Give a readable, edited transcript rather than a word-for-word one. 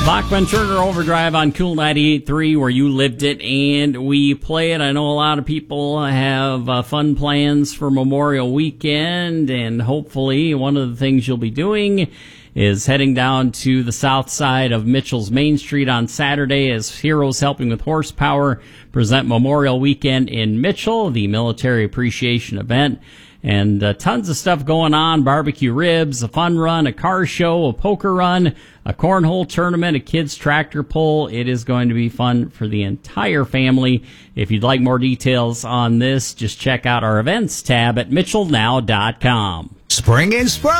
Bachman Turner Overdrive on Cool 98.3, where you lived it and we play it. I know a lot of people have fun plans for Memorial Weekend, and hopefully one of the things you'll be doing is heading down to the south side of Mitchell's Main Street on Saturday as Heroes Helping with Horsepower present Memorial Weekend in Mitchell, the military appreciation event. And tons of stuff going on, barbecue ribs, a fun run, a car show, a poker run, a cornhole tournament, a kids tractor pull. It is going to be fun for the entire family. If you'd like more details on this, just check out our events tab at mitchellnow.com. Spring and Sprout.